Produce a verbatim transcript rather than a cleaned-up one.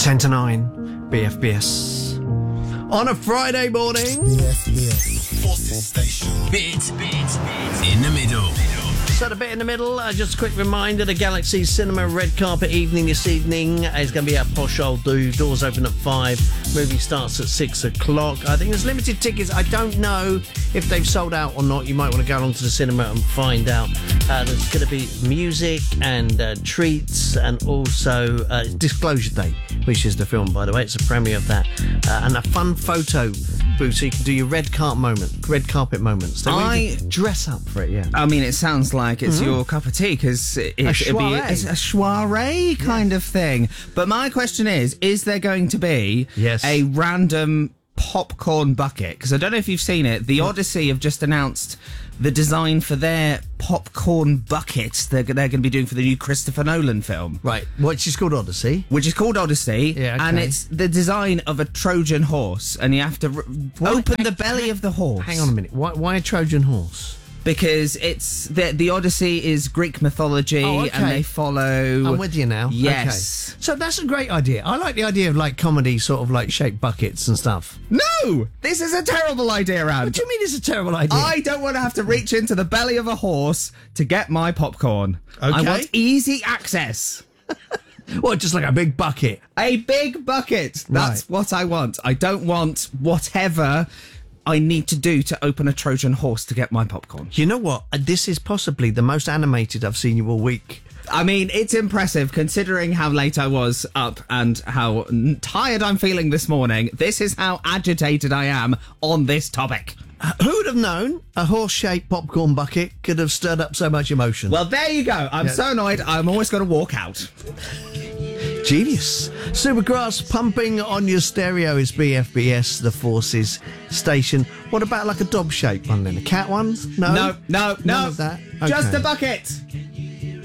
ten to nine, B F B S. On a Friday morning. B F B S. Forces Station. Bit, bit, bit. In the middle. So the bit in the middle, uh, just a quick reminder, the Galaxy Cinema red carpet evening this evening is going to be at Posh Old Do. Doors open at five. Movie starts at six o'clock. I think there's limited tickets. I don't know if they've sold out or not. You might want to go along to the cinema and find out. Uh, there's going to be music and uh, treats, and also uh, Disclosure Day, which is the film, by the way. It's a premiere of that. Uh, and a fun photo booth so you can do your red carpet moment, red carpet moments. They really I dress up for it, yeah. I mean, it sounds like it's Mm-hmm. your cup of tea, because it, A it'd be soiree. it's a soiree kind of thing. But my question is, is there going to be Yes. a random popcorn bucket? Because I don't know if you've seen it. The Odyssey have just announced the design for their popcorn buckets they're, they're going to be doing for the new Christopher Nolan film. Right, which is called Odyssey. Which is called Odyssey, Yeah, okay. and it's the design of a Trojan horse, and you have to r- open the belly of the horse. Hang on a minute. Why, why a Trojan horse? Because it's the the Odyssey is Greek mythology, Oh, okay. and they follow. I'm with you now. Yes. Okay. So that's a great idea. I like the idea of like comedy, sort of like shaped buckets and stuff. No, this is a terrible idea, Ant. What do you mean it's a terrible idea? I don't want to have to reach into the belly of a horse to get my popcorn. I Okay. want easy access. Well, just like a big bucket. A big bucket. That's Right. what I want. I don't want whatever I need to do to open a Trojan horse to get my popcorn. You know what? Uh, This is possibly the most animated I've seen you all week. I mean, it's impressive considering how late I was up and how n- tired I'm feeling this morning. This is how agitated I am on this topic. Uh, who would have known a horse-shaped popcorn bucket could have stirred up so much emotion? Well, there you go. I'm Yeah. so annoyed. I'm always going to walk out. Genius. Supergrass pumping on your stereo is B F B S, the Forces Station. What about like a dog-shaped one then? A cat one? No? No, no, None no. of that? Just Okay. a bucket.